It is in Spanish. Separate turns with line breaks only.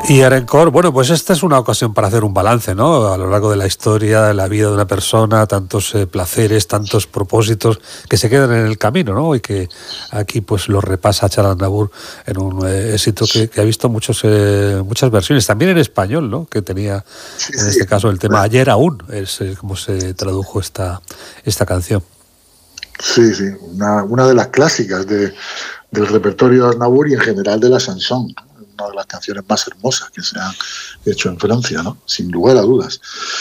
Y Arencord, bueno, pues esta es una ocasión para hacer un balance, ¿no? A lo largo de la historia, de la vida de una persona, tantos placeres, tantos propósitos que se quedan en el camino, ¿no? Y que aquí pues lo repasa Charles Aznavour en un éxito que ha visto muchas versiones, también en español, ¿no? Que tenía,
Sí,
en
sí.
este caso, el tema Ayer aún, es como se tradujo esta canción.
Sí, sí, una de las clásicas del repertorio de Aznavour y en general de la chanson, ¿no? Una de las canciones más hermosas que se han hecho en Francia, ¿no? Sin lugar a dudas.